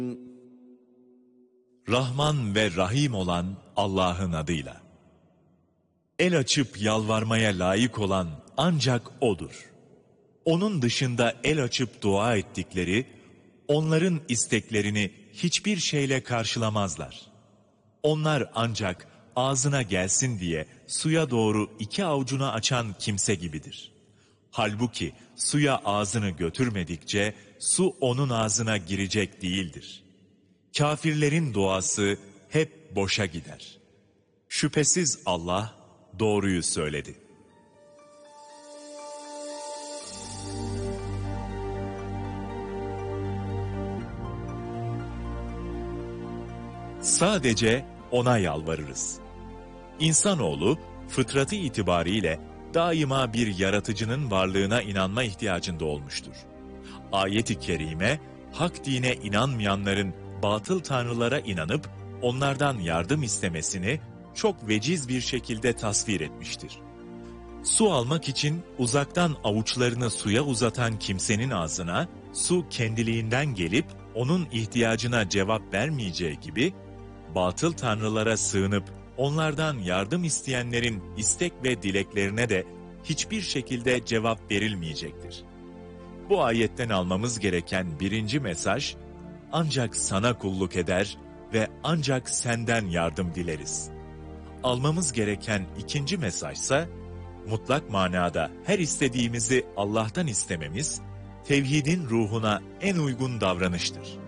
Rahman ve Rahim olan Allah'ın adıyla. El açıp yalvarmaya layık olan ancak O'dur. Onun dışında el açıp dua ettikleri, onların isteklerini hiçbir şeyle karşılamazlar. Onlar ancak ağzına gelsin diye suya doğru iki avucunu açan kimse gibidir. Halbuki suya ağzını götürmedikçe su onun ağzına girecek değildir. Kafirlerin duası hep boşa gider. Şüphesiz Allah doğruyu söyledi. Sadece O'na yalvarırız. İnsanoğlu fıtratı itibariyle daima bir yaratıcının varlığına inanma ihtiyacında olmuştur. Ayet-i kerime, hak dine inanmayanların batıl tanrılara inanıp onlardan yardım istemesini çok veciz bir şekilde tasvir etmiştir. Su almak için uzaktan avuçlarını suya uzatan kimsenin ağzına su kendiliğinden gelip onun ihtiyacına cevap vermeyeceği gibi, batıl tanrılara sığınıp onlardan yardım isteyenlerin istek ve dileklerine de hiçbir şekilde cevap verilmeyecektir. Bu ayetten almamız gereken birinci mesaj, ancak sana kulluk eder ve ancak senden yardım dileriz. Almamız gereken ikinci mesajsa, mutlak manada her istediğimizi Allah'tan istememiz, tevhidin ruhuna en uygun davranıştır.